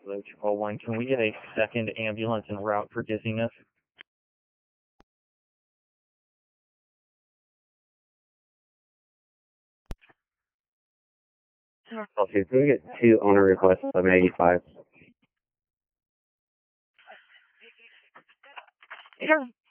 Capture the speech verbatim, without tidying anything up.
Hello, Triple One. Can we get a second ambulance en route for dizziness? Okay, can we get two owner requests of eighty-five? Sure.